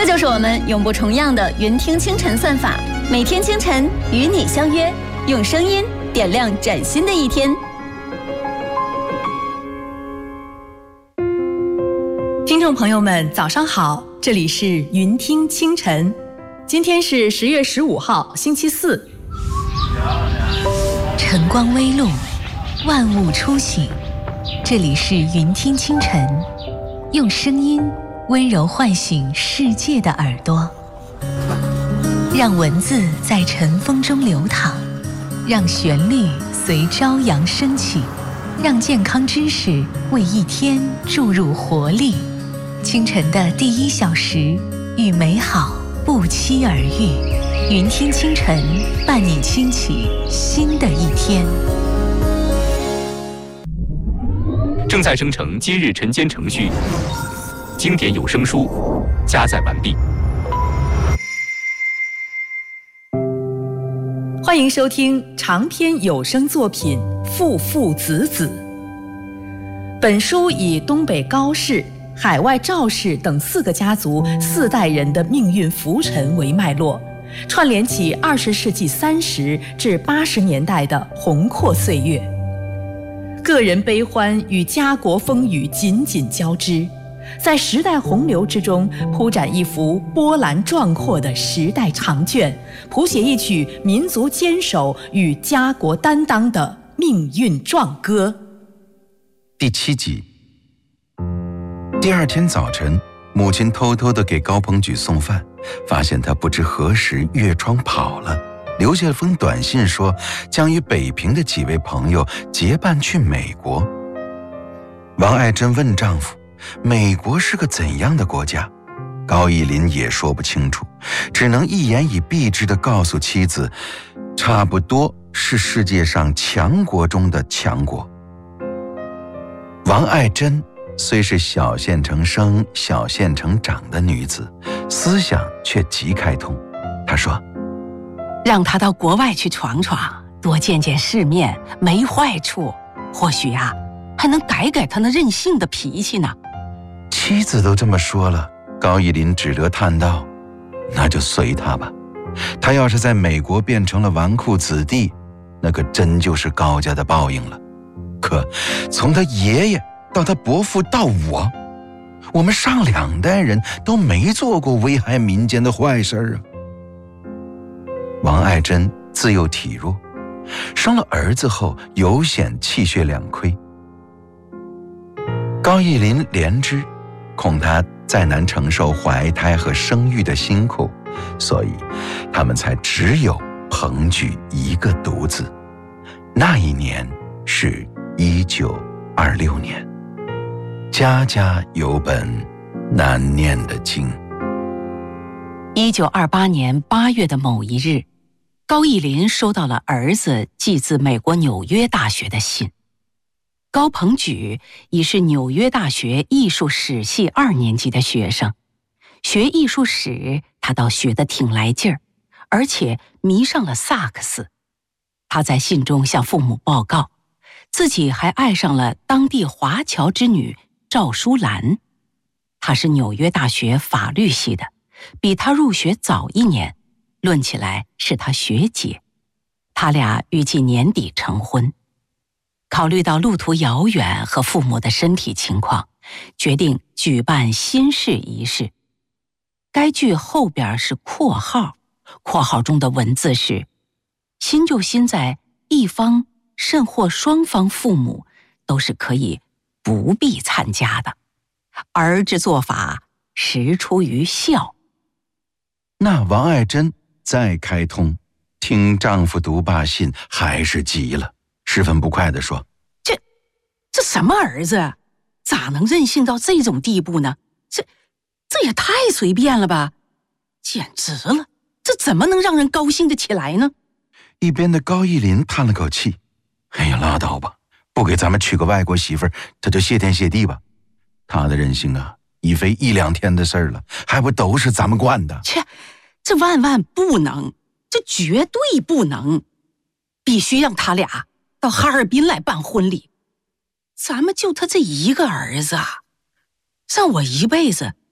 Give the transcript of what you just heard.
这就是我们永不重样的云听清晨算法，每天清晨与你相约，用声音点亮崭新的一天。 听众朋友们，早上好，这里是云听清晨，今天是10月15号，星期四。 晨光微露，万物初醒，这里是云听清晨，用声音温柔唤醒世界的耳朵，让文字在晨风中流淌，让旋律随朝阳升起，让健康知识为一天注入活力。清晨的第1小时，与美好不期而遇。云听清晨，伴你轻启新的一天。 正在生成今日晨间程序，经典有声书加载完毕。 欢迎收听长篇有声作品《父父子子》。本书以东北高氏、海外赵氏等4个家族4代人的命运浮沉为脉络，串联起20世纪30至80年代的宏阔岁月，个人悲欢与家国风雨紧紧交织，在时代洪流之中铺展一幅波澜壮阔的时代长卷，谱写一曲民族坚守与家国担当的命运壮歌。 第7集。第2天早晨，母亲偷偷地给高鹏举送饭，发现他不知何时越窗跑了，留下了封短信说将与北平的几位朋友结伴去美国。王爱珍问丈夫，美国是个怎样的国家？高义林也说不清楚，只能一言以蔽之地告诉妻子，差不多是世界上强国中的强国。王爱珍虽是小县城生、小县城长的女子，思想却极开通。她说， 让她到国外去闯闯，多见见世面，没坏处，或许还能改改她那任性的脾气呢。 妻子都这么说了，高义林只得叹道，那就随他吧。他要是在美国变成了纨绔子弟，那可真就是高家的报应了。可从他爷爷到他伯父到我们上2代人都没做过危害民间的坏事啊。王爱珍自幼体弱，生了儿子后有显气血两亏。高义林怜之，恐他再难承受怀胎和生育的辛苦，所以他们才只有鹏举一个独子。那一年是1926年。家家有本难念的经。 1928年8月的某一日，高义林收到了儿子寄自美国纽约大学的信。高鹏举已是纽约大学艺术史系2年级的学生，学艺术史他倒学得挺来劲儿，而且迷上了萨克斯。他在信中向父母报告，自己还爱上了当地华侨之女赵淑兰。她是纽约大学法律系的，比他入学早1年，论起来是他学姐。他俩预计年底成婚。考虑到路途遥远和父母的身体情况，决定举办新式仪式。该句后边是括号，括号中的文字是：新就新在一方甚或双方父母都是可以不必参加的，而之做法实出于孝。 那王爱珍再开通，听丈夫读罢信还是急了，十分不快地说， 这什么儿子，咋能任性到这种地步呢？这也太随便了吧，简直了，这怎么能让人高兴得起来呢？ 一边的高义林叹了口气，哎呀，拉倒吧，不给咱们娶个外国媳妇儿，他就谢天谢地吧。他的任性已非1、2天的事儿了，还不都是咱们惯的？ 切，这万万不能，这绝对不能，必须让他俩到哈尔滨来办婚礼。咱们就他这一个儿子让我一辈子